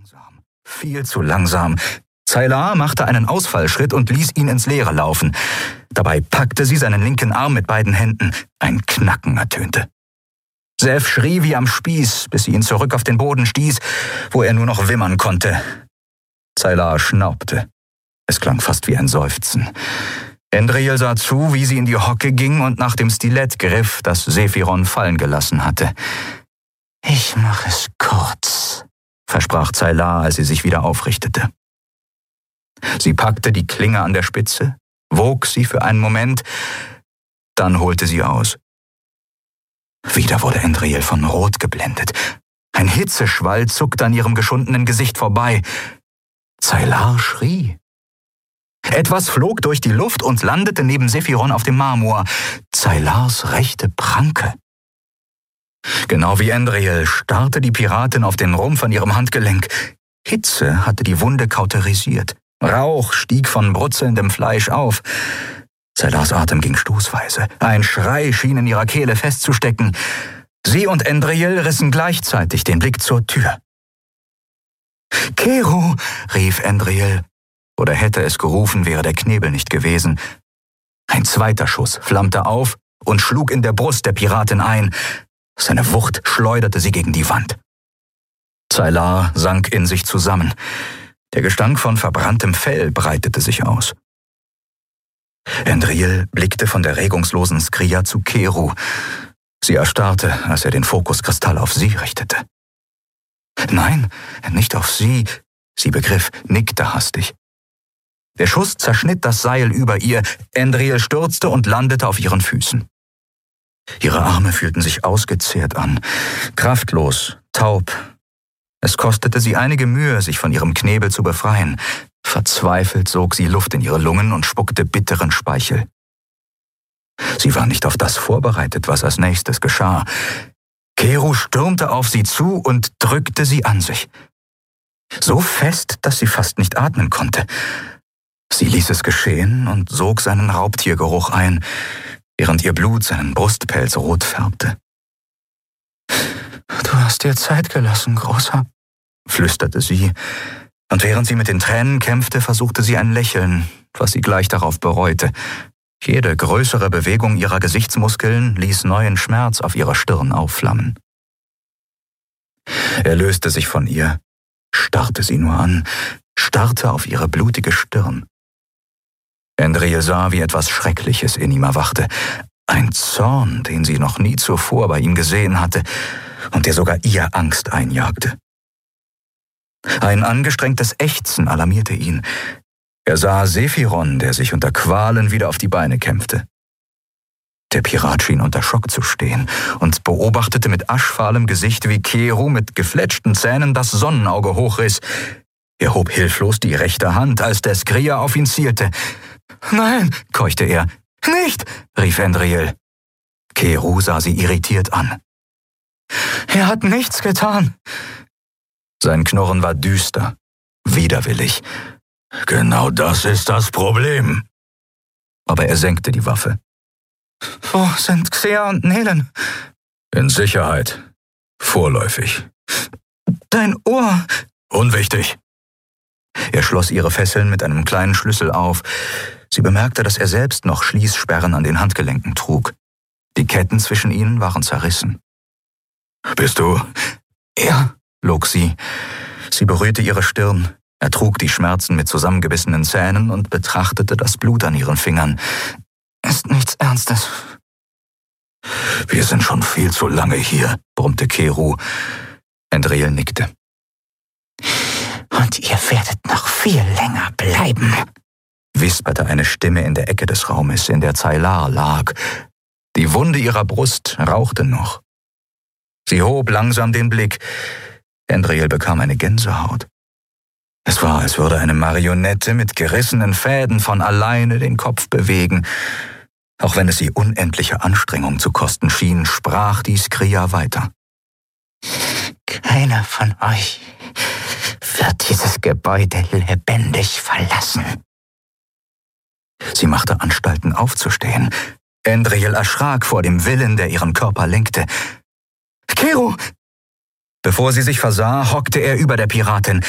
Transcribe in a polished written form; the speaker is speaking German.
Langsam, viel zu langsam. Zaylar machte einen Ausfallschritt und ließ ihn ins Leere laufen. Dabei packte sie seinen linken Arm mit beiden Händen. Ein Knacken ertönte. Seth schrie wie am Spieß, bis sie ihn zurück auf den Boden stieß, wo er nur noch wimmern konnte. Zaylar schnaubte. Es klang fast wie ein Seufzen. Endriel sah zu, wie sie in die Hocke ging und nach dem Stilett griff, das Sephiron fallen gelassen hatte. »Ich mach es kurz«, versprach Zaylar, als sie sich wieder aufrichtete. Sie packte die Klinge an der Spitze, wog sie für einen Moment, dann holte sie aus. Wieder wurde Endriel von Rot geblendet. Ein Hitzeschwall zuckte an ihrem geschundenen Gesicht vorbei. Zaylar schrie. Etwas flog durch die Luft und landete neben Sephiron auf dem Marmor. Zaylars rechte Pranke. Genau wie Endriel starrte die Piratin auf den Rumpf an ihrem Handgelenk. Hitze hatte die Wunde kauterisiert. Rauch stieg von brutzelndem Fleisch auf. Zaylars Atem ging stoßweise. Ein Schrei schien in ihrer Kehle festzustecken. Sie und Endriel rissen gleichzeitig den Blick zur Tür. »Keru«, rief Endriel. Oder hätte es gerufen, wäre der Knebel nicht gewesen. Ein zweiter Schuss flammte auf und schlug in der Brust der Piratin ein. Seine Wucht schleuderte sie gegen die Wand. Zaylar sank in sich zusammen. Der Gestank von verbranntem Fell breitete sich aus. Endriel blickte von der regungslosen Skria zu Keru. Sie erstarrte, als er den Fokuskristall auf sie richtete. Nein, nicht auf sie. Sie begriff, nickte hastig. Der Schuss zerschnitt das Seil über ihr. Endriel stürzte und landete auf ihren Füßen. Ihre Arme fühlten sich ausgezehrt an, kraftlos, taub. Es kostete sie einige Mühe, sich von ihrem Knebel zu befreien. Verzweifelt sog sie Luft in ihre Lungen und spuckte bitteren Speichel. Sie war nicht auf das vorbereitet, was als nächstes geschah. Keru stürmte auf sie zu und drückte sie an sich. So fest, dass sie fast nicht atmen konnte. Sie ließ es geschehen und sog seinen Raubtiergeruch ein, während ihr Blut seinen Brustpelz rot färbte. »Du hast dir Zeit gelassen, Großer«, flüsterte sie, und während sie mit den Tränen kämpfte, versuchte sie ein Lächeln, was sie gleich darauf bereute. Jede größere Bewegung ihrer Gesichtsmuskeln ließ neuen Schmerz auf ihrer Stirn aufflammen. Er löste sich von ihr, starrte sie nur an, starrte auf ihre blutige Stirn. Endriel sah, wie etwas Schreckliches in ihm erwachte. Ein Zorn, den sie noch nie zuvor bei ihm gesehen hatte und der sogar ihr Angst einjagte. Ein angestrengtes Ächzen alarmierte ihn. Er sah Sephiron, der sich unter Qualen wieder auf die Beine kämpfte. Der Pirat schien unter Schock zu stehen und beobachtete mit aschfahlem Gesicht, wie Keru mit gefletschten Zähnen das Sonnenauge hochriss. Er hob hilflos die rechte Hand, als der Skria auf ihn zielte. »Nein«, keuchte er. »Nicht«, rief Endriel. Keru sah sie irritiert an. »Er hat nichts getan.« Sein Knurren war düster, widerwillig. »Genau das ist das Problem.« Aber er senkte die Waffe. »Wo sind Xea und Nelen?« »In Sicherheit. Vorläufig.« »Dein Ohr?« »Unwichtig.« Er schloss ihre Fesseln mit einem kleinen Schlüssel auf. Sie bemerkte, dass er selbst noch Schließsperren an den Handgelenken trug. Die Ketten zwischen ihnen waren zerrissen. »Bist du?« »Ja«, log sie. Sie berührte ihre Stirn, ertrug die Schmerzen mit zusammengebissenen Zähnen und betrachtete das Blut an ihren Fingern. »Ist nichts Ernstes.« »Wir sind schon viel zu lange hier«, brummte Keru. Endriel nickte. »Und ihr werdet noch viel länger bleiben«, wisperte eine Stimme in der Ecke des Raumes, in der Zaylar lag. Die Wunde ihrer Brust rauchte noch. Sie hob langsam den Blick. Endriel bekam eine Gänsehaut. Es war, als würde eine Marionette mit gerissenen Fäden von alleine den Kopf bewegen. Auch wenn es sie unendliche Anstrengung zu kosten schien, sprach die Skria weiter. »Keiner von euch wird dieses Gebäude lebendig verlassen.« Sie machte Anstalten aufzustehen. Endriel erschrak vor dem Willen, der ihren Körper lenkte. »Keru!« Bevor sie sich versah, hockte er über der Piratin.